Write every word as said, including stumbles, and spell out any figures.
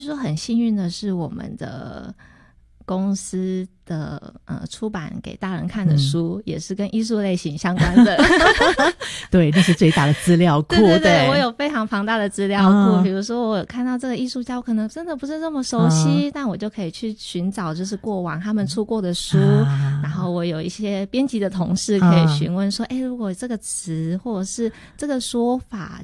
说很幸运的是，我们的公司的呃出版给大人看的书、嗯、也是跟艺术类型相关的对，那是最大的资料库。 对对对，我有非常庞大的资料库、哦、比如说我有看到这个艺术家我可能真的不是这么熟悉、哦、但我就可以去寻找就是过往他们出过的书、啊、然后我有一些编辑的同事可以询问说哎、啊，如果这个词或者是这个说法